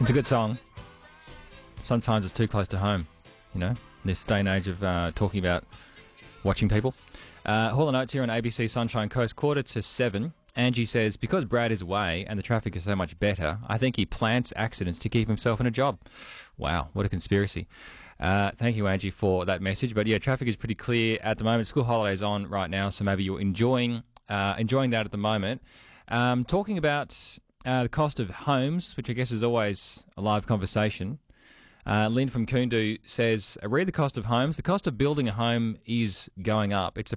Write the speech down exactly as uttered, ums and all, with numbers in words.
It's a good song. Sometimes it's too close to home, you know, in this day and age of uh, talking about watching people. Uh, Hall and Oates here on A B C Sunshine Coast, quarter to seven. Angie says, because Brad is away and the traffic is so much better, I think he plants accidents to keep himself in a job. Wow, what a conspiracy. Uh, thank you, Angie, for that message. But yeah, traffic is pretty clear at the moment. School holidays on right now, so maybe you're enjoying uh, enjoying that at the moment. Um, talking about uh, the cost of homes, which I guess is always a live conversation. Uh, Lynn from Koondu says, read the cost of homes. The cost of building a home is going up. It's a